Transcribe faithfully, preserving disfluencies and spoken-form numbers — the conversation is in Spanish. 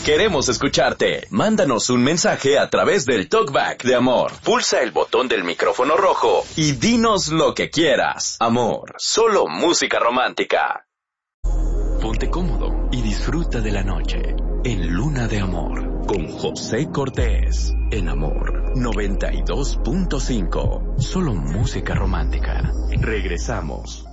Queremos escucharte. Mándanos un mensaje a través del Talkback de Amor. Pulsa el botón del micrófono rojo y dinos lo que quieras. Amor, solo música romántica. Ponte cómodo y disfruta de la noche en Luna de Amor con José Cortés. En Amor noventa y dos punto cinco. Solo música romántica. Regresamos.